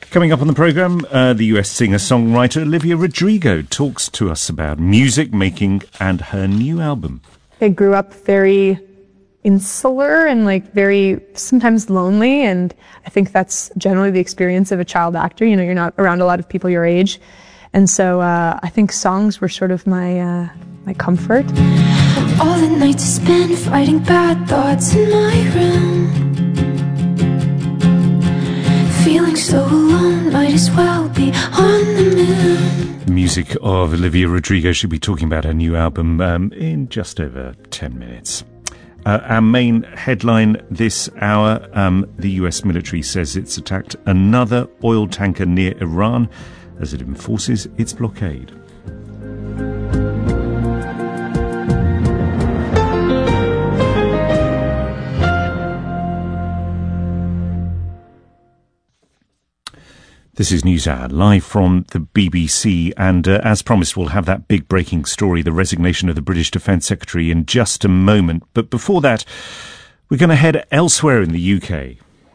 Coming up on the programme, the US singer-songwriter Olivia Rodrigo talks to us about music making and her new album. I grew up very insular and very sometimes lonely, and I think that's generally the experience of a child actor. You know, you're not around a lot of people your age, and so I think songs were sort of my comfort. All the nights I spent fighting bad thoughts in my room, feeling so alone, might as well be on the moon. The music of Olivia Rodrigo. Should be talking about her new album in just over 10 minutes. Our main headline this hour, the US military says it's attacked another oil tanker near Iran as it enforces its blockade. This is NewsHour, live from the BBC, and as promised, we'll have that big breaking story, the resignation of the British Defence Secretary, in just a moment. But before that, we're going to head elsewhere in the UK.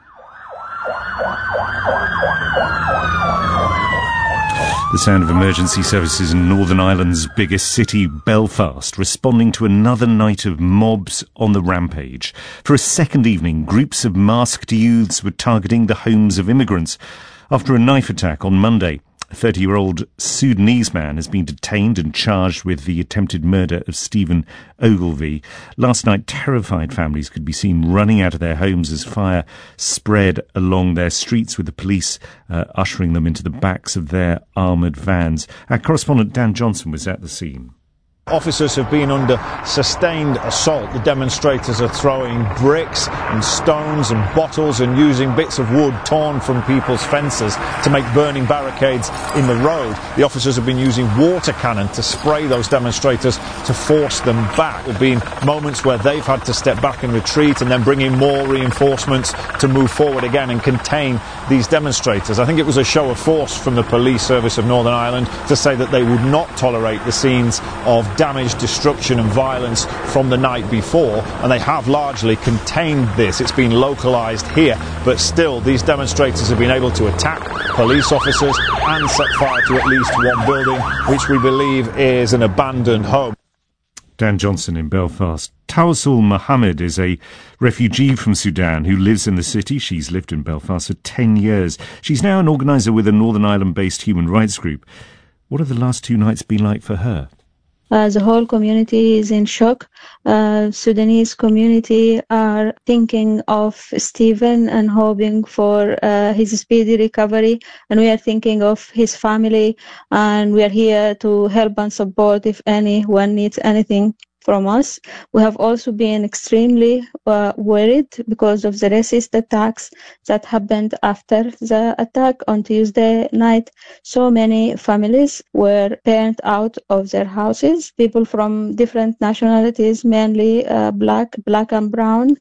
The sound of emergency services in Northern Ireland's biggest city, Belfast, responding to another night of mobs on the rampage. For a second evening, groups of masked youths were targeting the homes of immigrants. After a knife attack on Monday, a 30-year-old Sudanese man has been detained and charged with the attempted murder of Stephen Ogilvie. Last night, terrified families could be seen running out of their homes as fire spread along their streets, with the police ushering them into the backs of their armoured vans. Our correspondent Dan Johnson was at the scene. Officers have been under sustained assault. The demonstrators are throwing bricks and stones and bottles and using bits of wood torn from people's fences to make burning barricades in the road. The officers have been using water cannon to spray those demonstrators to force them back. There have been moments where they've had to step back and retreat and then bring in more reinforcements to move forward again and contain these demonstrators. I think it was a show of force from the police service of Northern Ireland to say that they would not tolerate the scenes of damage, destruction and violence from the night before, and they have largely contained this. It's been localised here, but still these demonstrators have been able to attack police officers and set fire to at least one building, which we believe is an abandoned home. Dan Johnson in Belfast. Tawassul Mohammed is a refugee from Sudan who lives in the city. She's lived in Belfast for 10 years. She's now an organiser with a Northern Ireland-based human rights group. What have the last two nights been like for her? The whole community is in shock. Sudanese community are thinking of Stephen and hoping for his speedy recovery, and we are thinking of his family, and we are here to help and support if anyone needs anything from us. We have also been extremely worried because of the racist attacks that happened after the attack on Tuesday night. So many families were burnt out of their houses. People from different nationalities, mainly black and brown,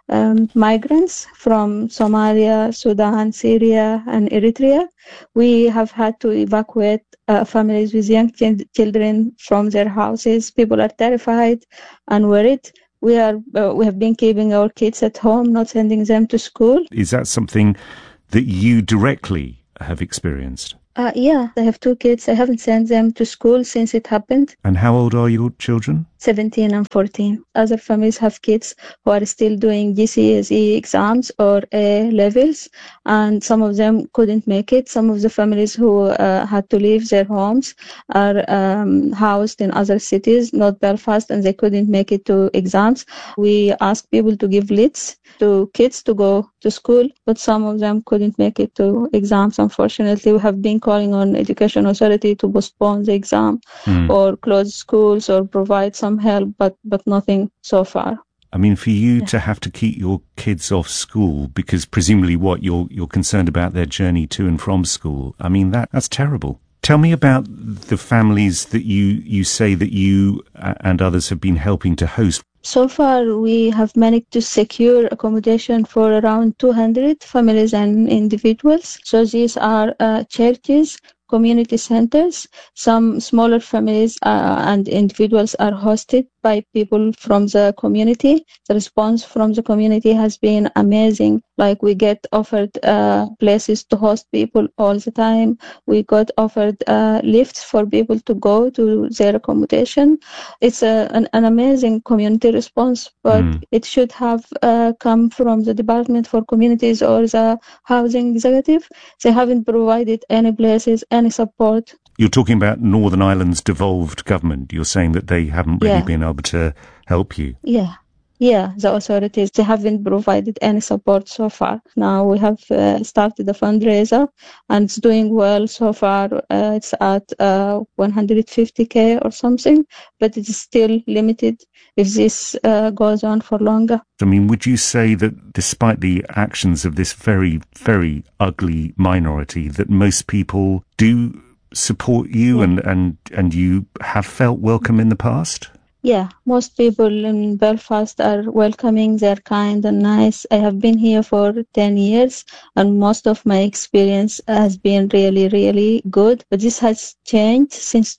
migrants from Somalia, Sudan, Syria, and Eritrea. We have had to evacuate families with young children from their houses. People are terrified and worried. We have been keeping our kids at home, not sending them to school. Is that something that you directly have experienced? Yeah, I have two kids. I haven't sent them to school since it happened. And how old are your children? 17 and 14. Other families have kids who are still doing GCSE exams or A levels, and some of them couldn't make it. Some of the families who had to leave their homes are housed in other cities, not Belfast, and they couldn't make it to exams. We asked people to give leads to kids to go to school, but some of them couldn't make it to exams. Unfortunately, we have been calling on Education Authority to postpone the exam or close schools or provide some help, but nothing so far. I mean, for you to have to keep your kids off school because presumably you're concerned about their journey to and from school. I mean, that's terrible. Tell me about the families that you say that you and others have been helping to host. So far, we have managed to secure accommodation for around 200 families and individuals. So these are churches, community centers. Some smaller families and individuals are hosted by people from the community. The response from the community has been amazing. Like we get offered places to host people all the time. We got offered lifts for people to go to their accommodation. It's an amazing community response, but it should have come from the Department for Communities or the Housing Executive. They haven't provided any places, any support. You're talking about Northern Ireland's devolved government. You're saying that they haven't really been able to help you. Yeah, the authorities, they haven't provided any support so far. Now we have started the fundraiser and it's doing well so far. It's at 150K or something, but it is still limited if this goes on for longer. I mean, would you say that despite the actions of this very, very ugly minority, that most people do support you and you have felt welcome in the past? Yeah, most people in Belfast are welcoming, they're kind and nice. I have been here for 10 years and most of my experience has been really, really good. But this has changed since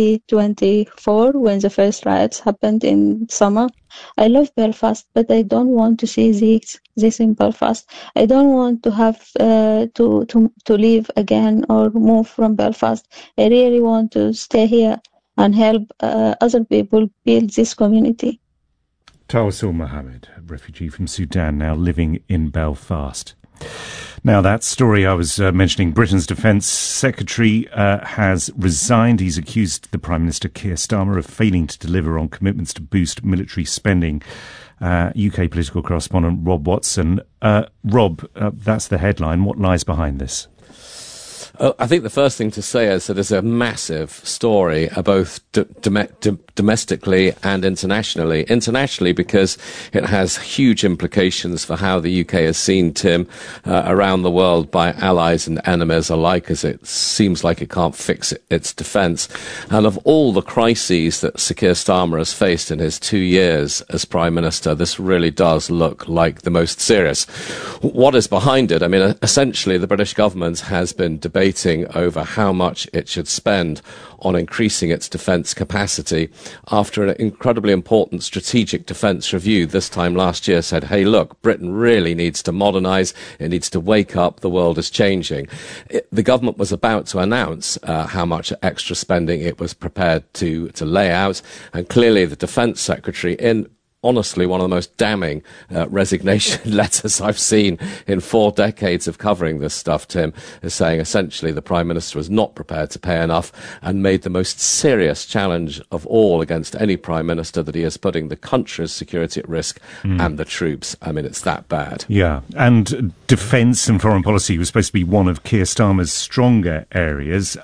2024 when the first riots happened in summer. I love Belfast, but I don't want to see this in Belfast. I don't want to have to leave again or move from Belfast. I really want to stay here and help other people build this community. Tawassul Mohammed, a refugee from Sudan, now living in Belfast. Now, that story I was mentioning, Britain's Defence Secretary has resigned. He's accused the Prime Minister Keir Starmer of failing to deliver on commitments to boost military spending. UK political correspondent Rob Watson. Rob, that's the headline. What lies behind this? I think the first thing to say is that there's a massive story, both domestically and internationally. Internationally, because it has huge implications for how the UK is seen, Tim, around the world by allies and enemies alike, as it seems like it can't fix its defence. And of all the crises that Sir Keir Starmer has faced in his 2 years as Prime Minister, this really does look like the most serious. What is behind it? I mean, essentially, the British government has been debating over how much it should spend on increasing its defence capacity after an incredibly important strategic defence review this time last year said, hey, look, Britain really needs to modernise, it needs to wake up, the world is changing. The government was about to announce how much extra spending it was prepared to lay out, and clearly the Defence Secretary, in honestly one of the most damning resignation letters I've seen in 4 decades of covering this stuff, Tim, is saying essentially the Prime Minister was not prepared to pay enough and made the most serious challenge of all against any Prime Minister that he is putting the country's security at risk and the troops. I mean, it's that bad. Yeah, and defence and foreign policy was supposed to be one of Keir Starmer's stronger areas.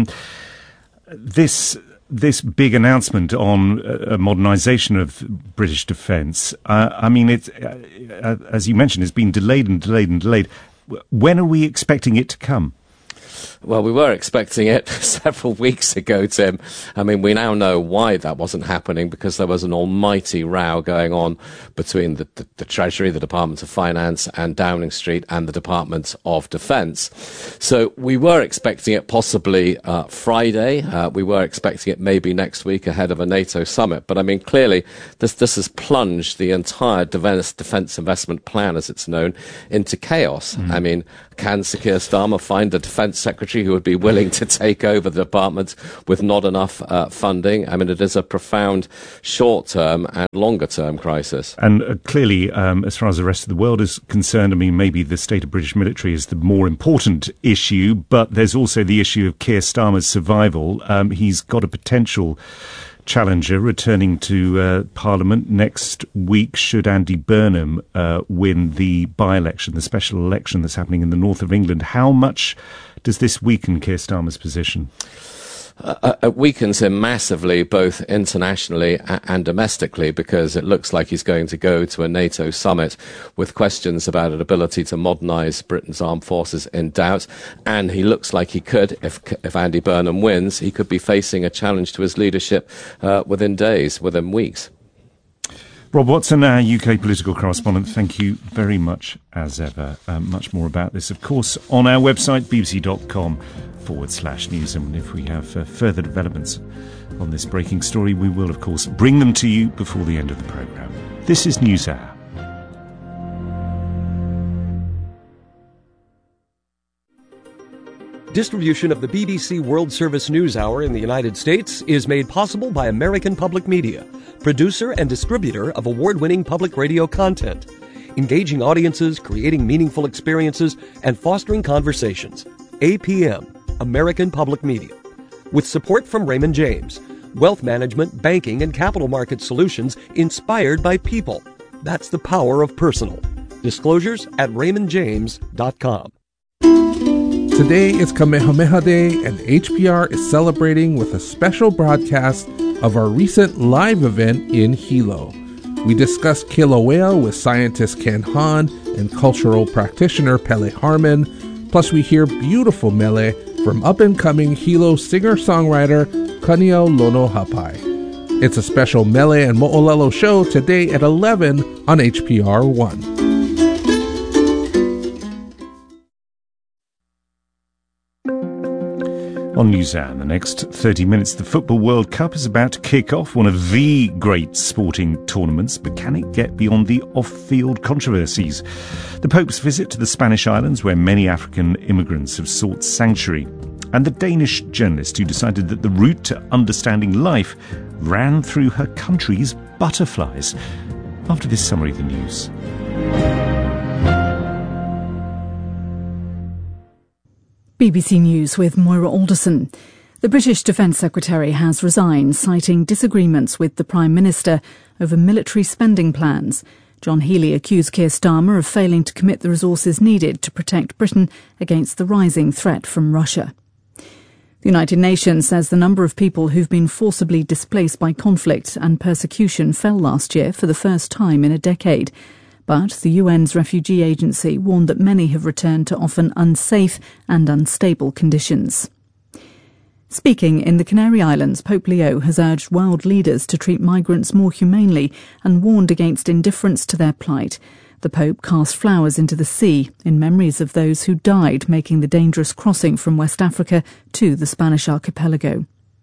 This big announcement on modernisation of British defence, I mean, it's, as you mentioned, it's been delayed and delayed and delayed. When are we expecting it to come? Well, we were expecting it several weeks ago, Tim. I mean, we now know why that wasn't happening, because there was an almighty row going on between the Treasury, the Department of Finance and Downing Street and the Department of Defence. So we were expecting it possibly Friday. We were expecting it maybe next week ahead of a NATO summit. But I mean, clearly this has plunged the entire defence investment plan, as it's known, into chaos. I mean, can Sir Keir Starmer find a Defence Secretary who would be willing to take over the department with not enough funding? I mean, it is a profound short-term and longer-term crisis. And clearly, as far as the rest of the world is concerned, I mean, maybe the state of British military is the more important issue, but there's also the issue of Keir Starmer's survival. He's got a potential challenger returning to Parliament next week should Andy Burnham win the by-election, the special election that's happening in the north of England. How much does this weaken Keir Starmer's position? It weakens him massively, both internationally and domestically, because it looks like he's going to go to a NATO summit with questions about an ability to modernise Britain's armed forces in doubt. And he looks like he could, if Andy Burnham wins, he could be facing a challenge to his leadership within days, within weeks. Rob Watson, our UK political correspondent, thank you very much as ever. Much more about this, of course, on our website, bbc.com/news. bbc.co.uk/news. And if we have further developments on this breaking story, we will, of course, bring them to you before the end of the programme. This is NewsHour. Distribution of the BBC World Service News Hour in the United States is made possible by American Public Media, producer and distributor of award-winning public radio content, engaging audiences, creating meaningful experiences, and fostering conversations. APM, American Public Media. With support from Raymond James, wealth management, banking, and capital market solutions inspired by people. That's the power of personal. Disclosures at raymondjames.com. Today is Kamehameha Day, and HPR is celebrating with a special broadcast of our recent live event in Hilo. We discuss Kilauea with scientist Ken Hahn and cultural practitioner Pele Harmon, plus we hear beautiful mele from up-and-coming Hilo singer-songwriter Kaniau Lono Hapai. It's a special mele and mo'olelo show today at 11 on HPR 1. On NewsHour, in the next 30 minutes, the Football World Cup is about to kick off, one of the great sporting tournaments, but can it get beyond the off-field controversies? The Pope's visit to the Spanish islands, where many African immigrants have sought sanctuary, and the Danish journalist who decided that the route to understanding life ran through her country's butterflies. After this summary of the news. BBC News with Moira Alderson. The British Defence Secretary has resigned, citing disagreements with the Prime Minister over military spending plans. John Healey accused Keir Starmer of failing to commit the resources needed to protect Britain against the rising threat from Russia. The United Nations says the number of people who've been forcibly displaced by conflict and persecution fell last year for the first time in a decade. But the UN's refugee agency warned that many have returned to often unsafe and unstable conditions. Speaking in the Canary Islands, Pope Leo has urged world leaders to treat migrants more humanely and warned against indifference to their plight. The Pope cast flowers into the sea in memories of those who died making the dangerous crossing from West Africa to the Spanish archipelago.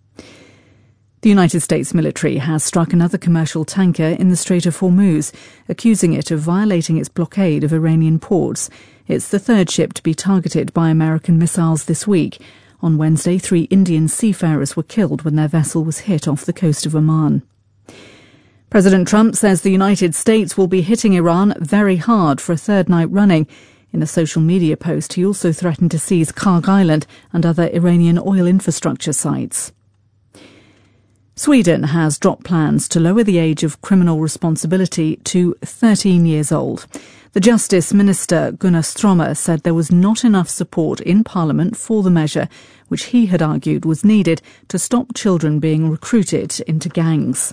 The United States military has struck another commercial tanker in the Strait of Hormuz, accusing it of violating its blockade of Iranian ports. It's the third ship to be targeted by American missiles this week. On Wednesday, 3 Indian seafarers were killed when their vessel was hit off the coast of Oman. President Trump says the United States will be hitting Iran very hard for a third night running. In a social media post, he also threatened to seize Karg Island and other Iranian oil infrastructure sites. Sweden has dropped plans to lower the age of criminal responsibility to 13 years old. The Justice Minister Gunnar Strömmer said there was not enough support in Parliament for the measure, which he had argued was needed to stop children being recruited into gangs.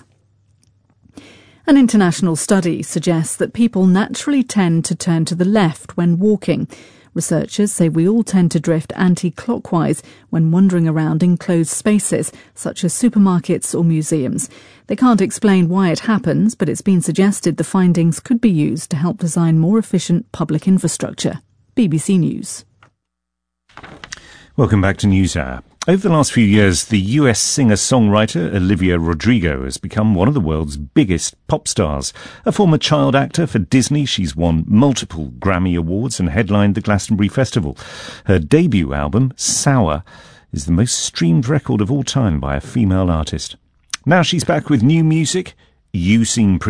An international study suggests that people naturally tend to turn to the left when walking. Researchers say we all tend to drift anti-clockwise when wandering around enclosed spaces, such as supermarkets or museums. They can't explain why it happens, but it's been suggested the findings could be used to help design more efficient public infrastructure. BBC News. Welcome back to NewsHour. Over the last few years, the US singer-songwriter Olivia Rodrigo has become one of the world's biggest pop stars. A former child actor for Disney, she's won multiple Grammy Awards and headlined the Glastonbury Festival. Her debut album, Sour, is the most streamed record of all time by a female artist. Now she's back with new music. You Seem Pretty